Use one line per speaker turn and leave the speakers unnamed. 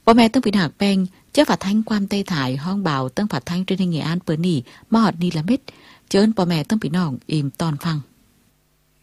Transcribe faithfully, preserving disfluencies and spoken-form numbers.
พ่อแม่ต้องไปหักแปงเจ้าผัดทั้งความเตยถ่ายห้องเบาต้องผัดทั้งเรื่องเงียนเปิดหนีมาหอดนีละเม็ดเจิญพ่อแม่ต้องไปน้องอิ่มตอนฟัง